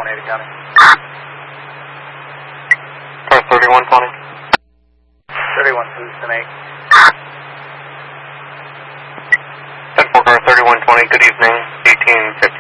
Ada County. Car 3120. 31 Houston 8. 10-4 car 3120, good evening, 1850.